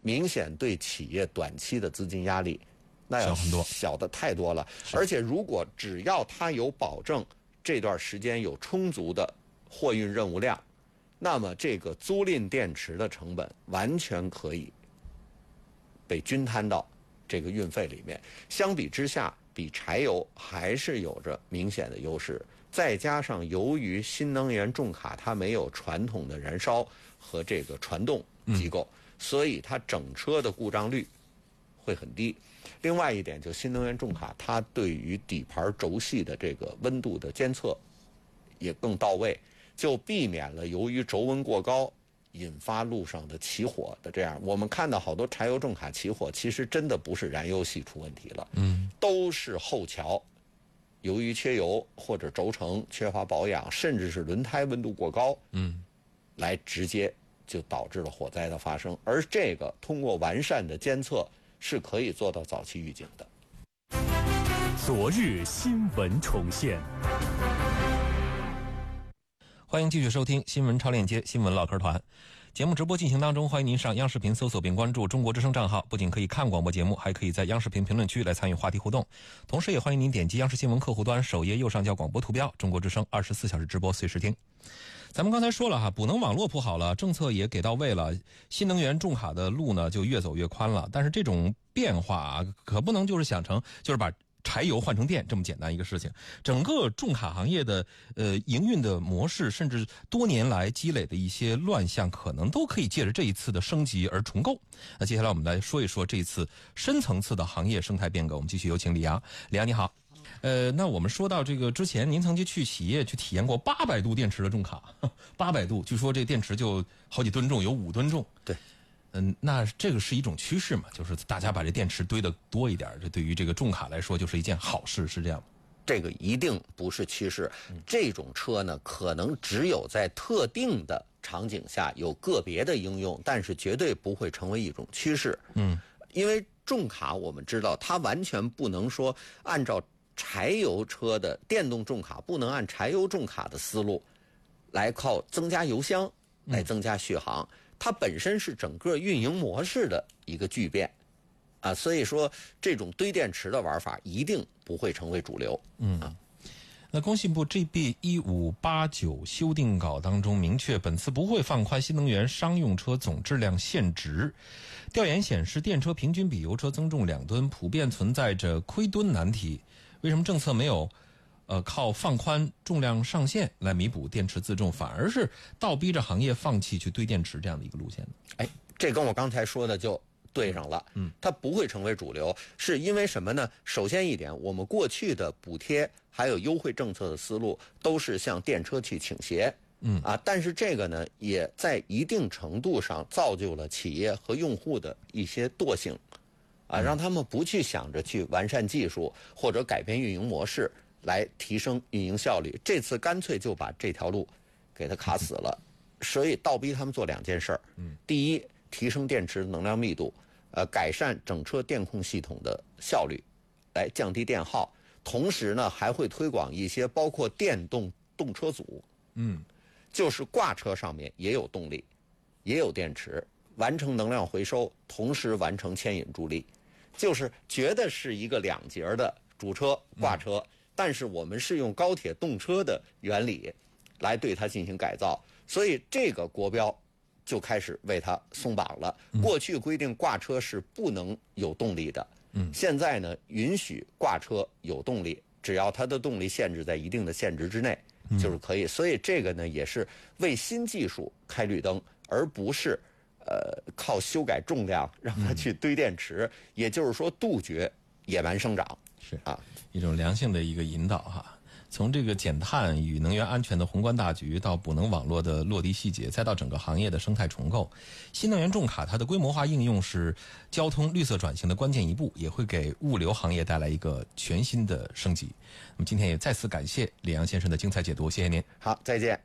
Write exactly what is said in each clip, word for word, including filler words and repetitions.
明显对企业短期的资金压力那要小很多， 小的太多了。而且如果只要它有保证这段时间有充足的货运任务量，那么这个租赁电池的成本完全可以被均摊到这个运费里面。相比之下，比柴油还是有着明显的优势。再加上由于新能源重卡它没有传统的燃烧和这个传动机构，嗯、所以它整车的故障率会很低。另外一点，就新能源重卡它对于底盘轴系的这个温度的监测也更到位，就避免了由于轴温过高引发路上的起火的这样。我们看到好多柴油重卡起火，其实真的不是燃油系出问题了，嗯，都是后桥由于缺油或者轴承缺乏保养，甚至是轮胎温度过高，嗯，来直接就导致了火灾的发生。而这个通过完善的监测是可以做到早期预警的。 昨日新闻重现。 欢迎继续收听新闻超链接新闻唠嗑团。节目直播进行当中，欢迎您上央视频搜索并关注中国之声账号，不仅可以看广播节目，还可以在央视频评论区来参与话题互动。同时也欢迎您点击央视新闻客户端首页右上角广播图标，中国之声二十四小时直播随时听。咱们刚才说了哈，补能网络铺好了，政策也给到位了，新能源重卡的路呢就越走越宽了。但是这种变化啊，可不能就是想成就是把柴油换成电这么简单一个事情。整个重卡行业的呃营运的模式，甚至多年来积累的一些乱象，可能都可以借着这一次的升级而重构。那接下来我们来说一说这一次深层次的行业生态变革。我们继续有请李阳。李阳你好。呃，那我们说到这个之前，您曾经去企业去体验过八百度电池的重卡，八百度，据说这电池就好几吨重，有五吨重。 对。 嗯，那这个是一种趋势嘛，就是大家把这电池堆得多一点，这对于这个重卡来说就是一件好事，是这样吗？ 这个一定不是趋势，这种车呢，可能只有在特定的场景下有个别的应用，但是绝对不会成为一种趋势。嗯，因为重卡我们知道，它完全不能说按照柴油车的电动重卡，不能按柴油重卡的思路来靠增加油箱来增加续航。嗯，它本身是整个运营模式的一个巨变，啊，所以说这种堆电池的玩法一定不会成为主流。嗯啊， 那工信部 G B 一五八九修订稿当中明确，本次不会放宽新能源商用车总质量限值。调研显示，电车平均比油车增重两吨，普遍存在着亏吨难题。为什么政策没有呃，靠放宽重量上限来弥补电池自重，反而是倒逼着行业放弃去堆电池这样的一个路线呢？ 哎，这跟我刚才说的就对上了。嗯，它不会成为主流，是因为什么呢？首先一点，我们过去的补贴还有优惠政策的思路都是向电车去倾斜。嗯啊，但是这个呢，也在一定程度上造就了企业和用户的一些惰性，啊，让他们不去想着去完善技术或者改变运营模式来提升运营效率。这次干脆就把这条路给它卡死了，所以倒逼他们做两件事儿。嗯，第一，提升电池能量密度，呃，改善整车电控系统的效率，来降低电耗。同时呢，还会推广一些包括电动动车组，嗯，就是挂车上面也有动力，也有电池，完成能量回收，同时完成牵引助力，就是觉得是一个两节的主车挂车。嗯，但是我们是用高铁动车的原理来对它进行改造，所以这个国标就开始为它松绑了。过去规定挂车是不能有动力的，嗯，现在呢允许挂车有动力，只要它的动力限制在一定的限值之内就是可以。所以这个呢也是为新技术开绿灯，而不是呃靠修改重量让它去堆电池，也就是说杜绝野蛮生长。 是啊，一种良性的一个引导哈。从这个减碳与能源安全的宏观大局，到补能网络的落地细节，再到整个行业的生态重构，新能源重卡它的规模化应用是交通绿色转型的关键一步，也会给物流行业带来一个全新的升级。那么今天也再次感谢李阳先生的精彩解读，谢谢您。 好，再见。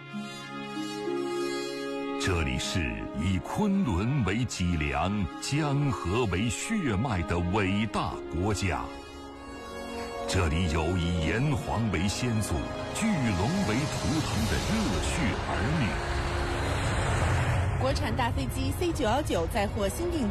这里是以昆仑为脊梁、江河为血脉的伟大国家。这里有以炎黄为先祖、巨龙为图腾的热血儿女。 国产大飞机 C 九幺九载货新定